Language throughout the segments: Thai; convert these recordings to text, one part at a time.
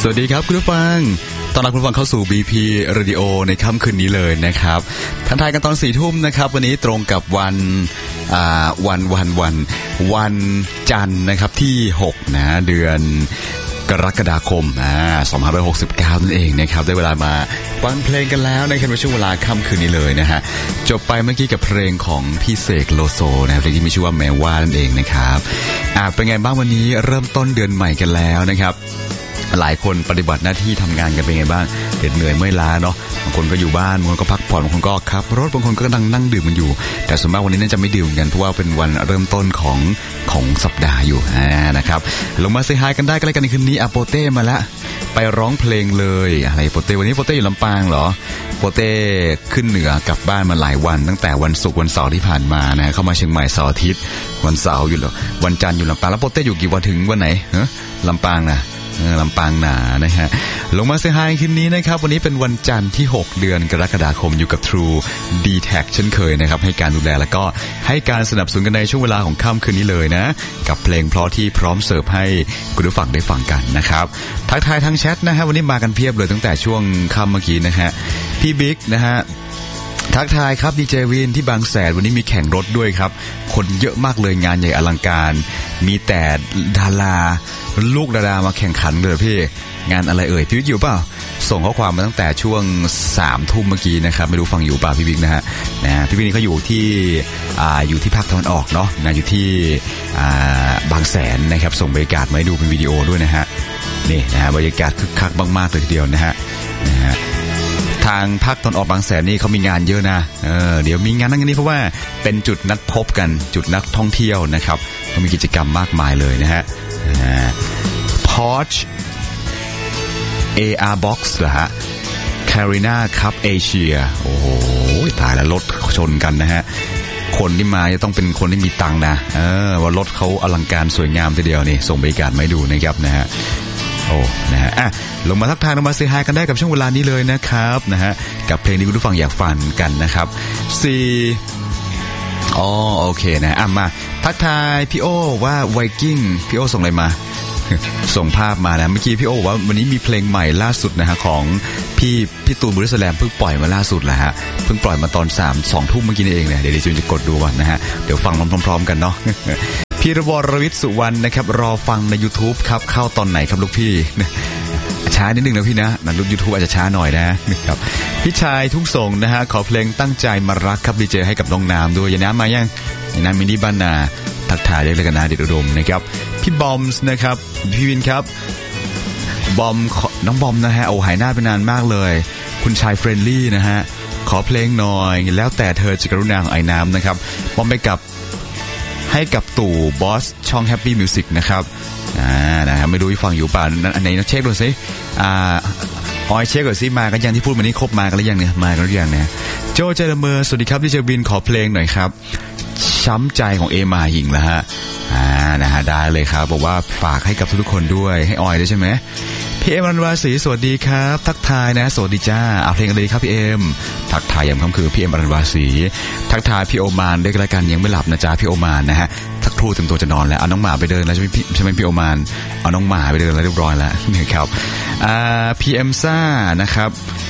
วัสดีครับคุณผู้ฟังต้อนรับคุณผู้ฟังเข้าสู่ BP Radio ในค่ำคืนนี้เลยนะครับทันทายกันตอน 4 ทุ่มนะครับวันนี้ตรงกับวันจันทร์นะครับที่6นะเดือนกรกฎาคม2569นั่นเองนะครับได้เวลามาฟังเพลงกันแล้วในช่วงเวลาค่ำคืนนี้เลยนะฮะจบไปเมื่อกี้กับเพลงของพี่เสกโลโซนะเพลงที่มีชื่อว่าแม้ว่านั่นเองนะครับเป็นไงบ้างวันนี้เริ่มต้นเดือนใหม่กันแล้วนะครับหลายคนปฏิบัติหน้าที่ทำงานกันเป็นไงบ้างเหนื่อยเมื่อยล้าเนาะบางคนก็อยู่บ้านบางคนก็พักผ่อนบางคนก็ขับรถบางคนก็นั่งดื่มกันอยู่แต่ส่วนมากวันนี้น่าจะไม่ดื่มกันเพราะว่าเป็นวันเริ่มต้นของสัปดาห์อยู่นะครับลงมาเซฮายกันได้ก็แล้วกันในคืนนี้โปเต้มาละไปร้องเพลงเลยอะไรโปเต้วันนี้โปเต้อยู่ลำปางเหรอโปเต้ขึ้นเหนือกลับบ้านมาหลายวันตั้งแต่วันศุกร์วันเสาร์ที่ผ่านมานะเข้ามาเชียงใหม่เสาร์อาทิตย์วันเสาร์อยู่แล้ววันจันทร์อยู่ลำปางแล้วโปเต้อยู่กี่วันถึงวันไหนลำปางนะลำปางหนานะฮะลงมาเซฮายคืนนี้นะครับวันนี้เป็นวันจันทร์ที่6เดือนกรกฎาคมอยู่กับ True D-Tag เช่นเคยนะครับให้การดูแลแล้วก็ให้การสนับสนุนกันในช่วงเวลาของค่ำคืนนี้เลยนะกับเพลงเพราะที่พร้อมเสิร์ฟให้คุณผู้ฟังได้ฟังกันนะครับทักทายทางแชทนะฮะวันนี้มากันเพียบเลยตั้งแต่ช่วงค่ำเมื่อกี้นะฮะพี่บิ๊กนะฮะทักทายครับดีเจวินที่บางแสนวันนี้มีแข่งรถด้วยครับคนเยอะมากเลยงานใหญ่อลังการมีแต่ดาราลูกดารามาแข่งขันเลยพี่งานอะไรพี่บิ๊กอยู่เปล่าส่งข้อความมาตั้งแต่ช่วง 3 ทุ่มเมื่อกี้นะครับไม่รู้ฟังอยู่เปล่าพี่บิ๊กนะฮะพี่บิ๊กนี่เขาอยู่ที่ภาคตะวันออกเนาะนะอยู่ที่บางแสนนะครับส่งบรรยากาศมาให้ดูเป็นวิดีโอด้วยนะฮะนี่นะฮะบรรยากาศคึกคักมากๆเลยทีเดียวนะฮะทางภาคตะวันออกบางแสนนี่เขามีงานเยอะนะเดี๋ยวมีงานนั่งกันนี้เพราะว่าเป็นจุดนัดพบกันจุดนักท่องเที่ยวนะครับเขามีกิจกรรมมากมายเลยนะฮะPorsche AR Box เหรอฮะ Carina Cup Asia โอ้โหตายแล้วรถชนกันนะฮะคนที่มาจะต้องเป็นคนที่มีตังค์นะว่ารถเขาอลังการสวยงามทีเดียวนี่ส่งบรรยากาศมาให้ดูนะครับนะฮะโอ้นะฮะลงมาทักทายลงมาเซฮายกันได้กับช่วงเวลานี้เลยนะครับนะฮะกับเพลงที่คุณผู้ฟังอยากฟังกันนะครับโอเคนะมาทักทายพี่โอว่าไวกิ้งพี่โอส่งอะไรมาส่งภาพมานะเมื่อกี้พี่โอบอกว่าวันนี้มีเพลงใหม่ล่าสุดนะฮะของพี่ตูนบริสแลมเพิ่งปล่อยมาล่าสุดแหละฮะเพิ่งปล่อยมาตอน2 ทุ่มเมื่อกี้นี่เองเนี่ยเดี๋ยวจูนจะกดดูก่อนนะฮะเดี๋ยวฟังพร้อมๆกันเนาะพี่ระวรวิทย์สุวรรณนะครับรอฟังใน YouTube ครับเข้าตอนไหนครับลูกพี่ช้านิดนึงนะพี่นะลูก YouTube อาจจะช้าหน่อยนะครับพี่ชายทุ่งส่งนะฮะขอเพลงตั้งใจมารักครับดีเจให้กับน้องน้ำด้วยยาน้ำมายังยาน้ำมินิบ้านนาทักทายได้เลยกันนะเด็ดอุดมนะครับพี่บอมส์นะครับพี่วินครับบอมน้องบอมนะฮะหายหน้าไปนานมากเลยคุณชายเฟรนลี่นะฮะขอเพลงหน่อยแล้วแต่เธอจะกรุณาของไอ้น้ำนะครับบอมไปกับให้กับตู่บอสช่อง Happy Music นะครับนะฮะไม่รู้ที่ฟังอยู่ป่ะอันไหนเช็คดูสิเช็คก่อนสิมากันยังที่พูดมานี้ครบมากันหรือยังเนี่ยมากันหรือยังเนี่ยโจเจริญเมอร์สวัสดีครับดิเจบินขอเพลงหน่อยครับช้ำใจของเอมาหิงแล้วฮะนะฮะได้เลยครับบอกว่าฝากให้กับทุกคนด้วยให้ออยด้วยใช่ไหมพี่เอ็มรันวาสีสวัสดีครับทักทายนะสวัสดีจ้าเอาเพลงอะไรครับพี่เอ็มทักทายยามค่ำคืนพี่เอ็มรันวาสีทักทายพี่โอมานด้วยกันยังไม่หลับนะจ๊ะพี่โอมานนะฮะทักครู่เต็มตัวจะนอนแล้วเอาน้องหมาไปเดินแล้วใช่ไหมพี่โอมานเอาน้องหมาไปเดินแล้วเรียบร้อยแล้วนี่ครับพี่เอ็มซ่านะครับ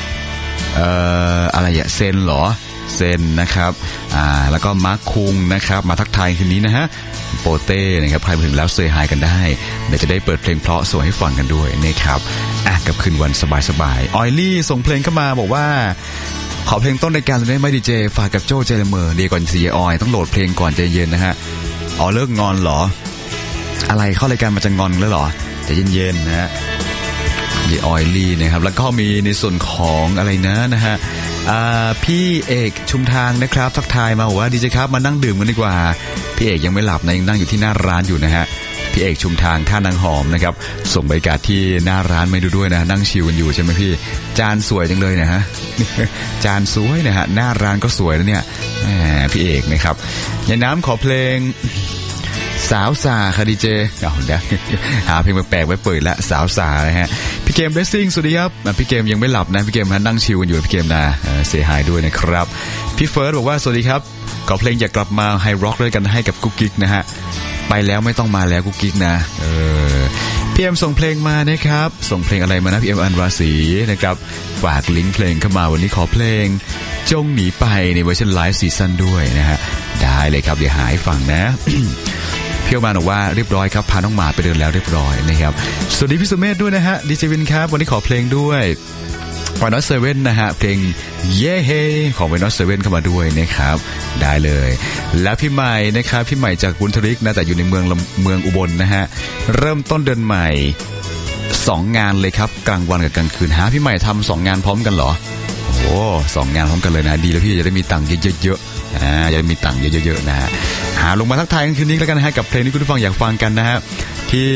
อะไรเซนเหรอเซนนะครับแล้วก็มาร์คคุงนะครับมาทักทายคืนนี้นะฮะโปเต้นะครับใครมาถึงแล้วเซฮายกันได้เดี๋ยวจะได้เปิดเพลงเพราะสวยให้ฟังกันด้วยนะครับกับคืนวันสบายๆออยลี่ส่งเพลงเข้ามาบอกว่าขอเพลงต้นรายการได้ไหมดีเจฝากกับโจเจริญเมอร์ดีก่อนซีออยต้องโหลดเพลงก่อนใจเย็นนะฮะเลิกงอนเหรออะไรเข้ารายการมันจะงอนแล้วเหรอใจเย็นๆนะฮะดีออยลี่นะครับแล้วก็มีในส่วนของอะไรนะฮะพี่เอกชุมทางนะครับทักทายมาบอกว่าดีเจครับมานั่งดื่มกันดีกว่าพี่เอกยังไม่หลับนะยังนั่งอยู่ที่หน้าร้านอยู่นะฮะพี่เอกชุมทางท่านางหอมนะครับส่งบรรยากาศที่หน้าร้านมาดูด้วยนะนั่งชิลกันอยู่ใช่ไหมพี่จานสวยจังเลยนะฮะจานสวยนะฮะหน้าร้านก็สวยนะเนี่ยพี่เอกนะครับยายน้ำขอเพลงสาวสาค่ะดีเจเดี๋ยวหาเพลงแปลกๆไว้เปิดละสาวสานะฮะพี่เกมเรสซิ่งสวัสดีครับพี่เกมยังไม่หลับนะพี่เกมนั่งชิลกันอยู่พี่เกมนะเซฮายด้วยนะครับพี่เฟิร์สบอกว่าสวัสดีครับขอเพลงอยากกลับมาไฮร็อกด้วยกันให้กับกุ๊กกิ๊กนะฮะไปแล้วไม่ต้องมาแล้วกุ๊กกิ๊กนะพี่เอ็มส่งเพลงมานะครับส่งเพลงอะไรมานะพี่เอ็มอันราศีนะครับฝากลิงก์เพลงเข้ามาวันนี้ขอเพลงจงหนีไปในเวอร์ชันไลฟ์ซีซั่นด้วยนะฮะได้เลยครับเดี๋ยวหาให้ฟังนะ พี่ออกมาบอกว่าเรียบร้อยครับพาน้องหมาไปเดินแล้วเรียบร้อยนะครับสวัสดีพี่สุเมธด้วยนะฮะดีเจวินครับวันนี้ขอเพลงด้วยวานอสเซเว่นนะฮะเพลงเย่เฮของวานอสเซเว่นเข้ามาด้วยนะครับได้เลยแล้วพี่ใหม่นะครับพี่ใหม่จากบุญทริกนะแต่อยู่ในเมืองอุบลนะฮะเริ่มต้นเดือนใหม่2 งานเลยครับกลางวันกับกลางคืนพี่ใหม่ทำ2 งานพร้อมกันเหรอโอ้2 งานพร้อมกันเลยนะดีแล้วพี่จะได้มีตังค์เยอะๆจะได้มีตังค์เยอะๆนะฮะหาลงมาทักทายกันคืนนี้แล้วกันนะฮะกับเพลงที่คุณผู้ฟังอยากฟังกันนะฮะที่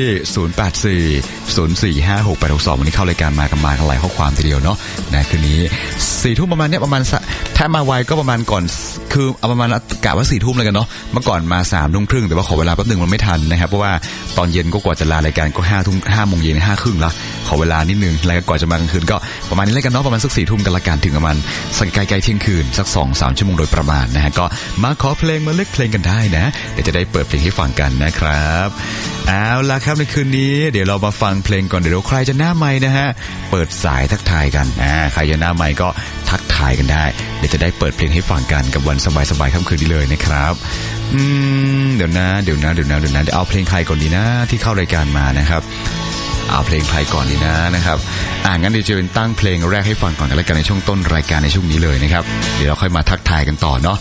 0840456862วันนี้เข้ารายการมากันหลายข้อความทีเดียวเนาะนะคืนนี้4 ทุ่มประมาณเนี้ยประมาณถ้ามาไวก็ประมาณก่อนคือเอาประมาณกะว่า4 ทุ่มเลยกันเนาะเมื่อก่อนมา3 ทุ่มครึ่งแต่ว่าขอเวลาแป๊บนึงมันไม่ทันนะครับเพราะว่าตอนเย็นก็กว่าจะลารายการก็5 โมงเย็น5 ครึ่งแล้วขอเวลานิดนึงแล้วก็ก่อนจะมากลางคืนก็ประมาณนี้เลยกันเนาะประมาณสัก4 ทุ่มกันละกันถึงประมาณสักใกล้ๆเที่ยงคืนสัก 2-3 ชั่วโมงโดยประมาณนะฮะก็มาขอเพลงมาเลือกเพลงกันได้นะเดี๋ยวจะได้เปิดเพลงให้ฟังกันนะครับเอาล่ะครับในคืนนี้เดี๋ยวเรามาฟังเพลงก่อนเดี๋ยวใครจะหน้าไมค์นะฮะเปิดสายทักทายกันใครจะหน้าไมค์ก็ทักทายกันได้เดี๋ยวจะได้เปิดเพลงให้ฟังกันกับวันสบายๆค่ำคืนนี้เลยนะครับเดี๋ยวเอาเพลงใครก่อนดีนะที่เข้ารายการมานะครับเอาเพลงใครก่อนดีนะครับงั้นเดี๋ยวจะเป็นตั้งเพลงแรกให้ฟังก่อนกันแล้วกันในช่วงต้นรายการในช่วงนี้เลยนะครับเดี๋ยวเราค่อยมาทักทายกันต่อเนาะ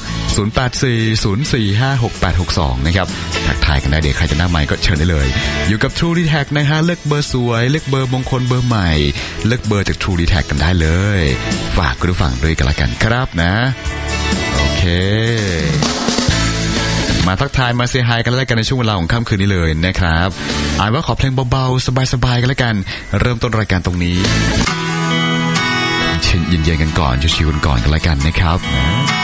0840456862นะครับทักทายกันได้เดี๋ยวใครจะหน้าใหม่ก็เชิญได้เลยอยู่กับ True D-Tag นะฮะเลือกเบอร์สวยเลือกเบอร์มงคลเบอร์ใหม่เลือกเบอร์จาก True D-Tag กันได้เลยฝากคุณผู้ฟังด้วยกันละกันครับนะโอเคมาทักทายมาเซฮายกันแล้วกันในช่วงเวลาของค่ำคืนนี้เลยนะครับว่าขอเพลงเบาๆสบายๆกันแล้วกันเริ่มต้นรายการตรงนี้เย็นๆกันก่อนชิวๆกันก่อนกันแล้วกันนะครับ